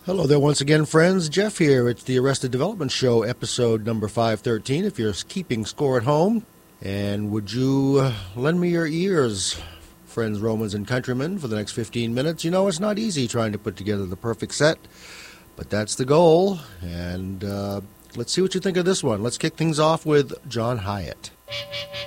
Hello there once again, friends. Jeff here. It's the Arrested Development Show, episode number 513, if you're keeping score at home. And would you lend me your ears, friends, Romans, and countrymen, for the next 15 minutes? You know, it's not easy trying to put together the perfect set, but that's the goal. And let's see what you think of this one. Let's kick things off with John Hiatt.